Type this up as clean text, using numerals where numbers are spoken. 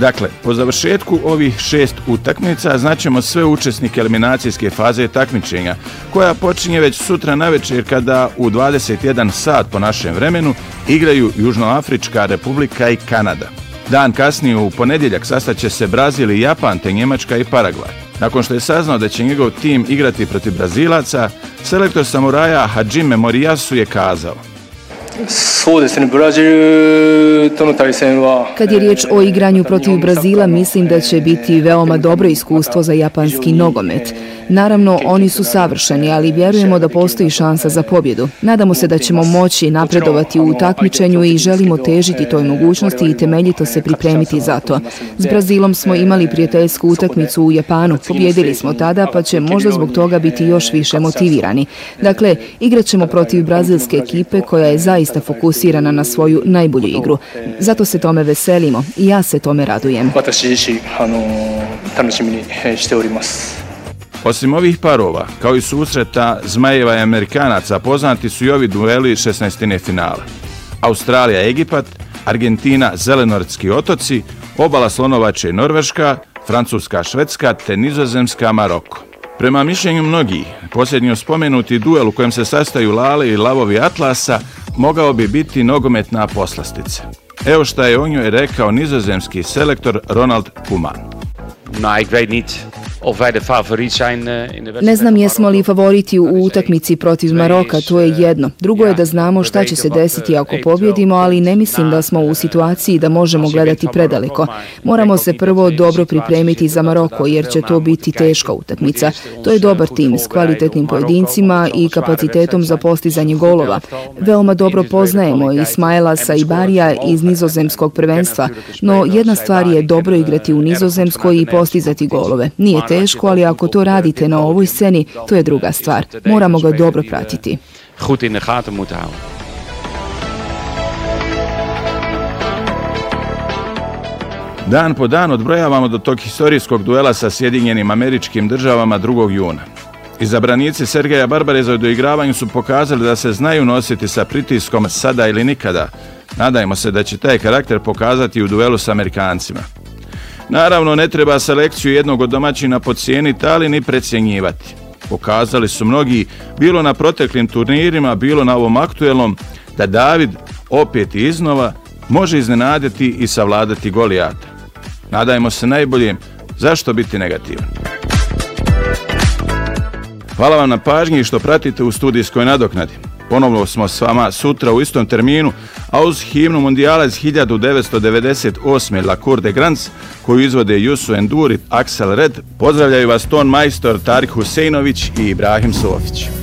Dakle, po završetku ovih 6 utakmica znaćemo sve učesnike eliminacijske faze takmičenja, koja počinje već sutra navečer kada u 21 sat po našem vremenu igraju Južnoafrička Republika i Kanada. Dan kasnije u ponedjeljak sastaće se Brazil i Japan te Njemačka i Paragvaj. Nakon što je saznao da će njegov tim igrati protiv Brazilaca, selektor Samuraja Hajime Moriyasu je kazao: Kad je riječ o igranju protiv Brazila, mislim da će biti veoma dobro iskustvo za japanski nogomet. Naravno, oni su savršeni, ali vjerujemo da postoji šansa za pobjedu. Nadamo se da ćemo moći napredovati u takmičenju i želimo težiti toj mogućnosti i temeljito se pripremiti za to. S Brazilom smo imali prijateljsku utakmicu u Japanu, pobjedili smo tada, pa će možda zbog toga biti još više motivirani. Dakle, igrat ćemo protiv brazilske ekipe koja je zaista fokusirana na svoju najbolju igru. Zato se tome veselimo i ja se tome radujem. Osim ovih parova, kao i susreta Zmajeva i Amerikanaca, poznati su i ovi dueli 16. finala. Australija, Egipat, Argentina, Zelenortski otoci, obala Slonovače i Norveška, Francuska, Švedska te Nizozemska, Maroko. Prema mišljenju mnogih, posljednjo spomenuti duel u kojem se sastaju Lale i Lavovi Atlasa mogao bi biti nogometna poslastica. Evo šta je o njoj rekao nizozemski selektor Ronald Koeman. Ne znam jesmo li favoriti u utakmici protiv Maroka, to je jedno. Drugo je da znamo šta će se desiti ako pobjedimo, ali ne mislim da smo u situaciji da možemo gledati predaleko. Moramo se prvo dobro pripremiti za Maroko, jer će to biti teška utakmica. To je dobar tim s kvalitetnim pojedincima i kapacitetom za postizanje golova. Veoma dobro poznajemo Ismaila Saibarija iz nizozemskog prvenstva, no jedna stvar je dobro igrati u Nizozemskoj i postizati golove. Nije teško, ali ako to radite na ovoj sceni, to je druga stvar. Moramo ga dobro pratiti. Dan po dan odbrojavamo do tog historijskog duela sa Sjedinjenim Američkim Državama 2. juna. Izabranici Sergeja Barbareza u doigravanju su pokazali da se znaju nositi sa pritiskom sada ili nikada. Nadajmo se da će taj karakter pokazati u duelu s Amerikancima. Naravno, ne treba selekciju jednog od domaćina podcijeniti, ali ni precjenjivati. Pokazali su mnogi, bilo na proteklim turnirima, bilo na ovom aktuelnom, da David opet i iznova može iznenaditi i savladati Golijata. Nadajmo se najboljem, zašto biti negativan? Hvala vam na pažnji što pratite u studijskoj nadoknadi. Ponovno smo s vama sutra u istom terminu, a uz himnu Mundijala iz 1998. La Cour de Grands, koju izvode Youssou N'Dour i Axel Red, pozdravljaju vas ton majstor Tarik Huseinović i Ibrahim Sofić.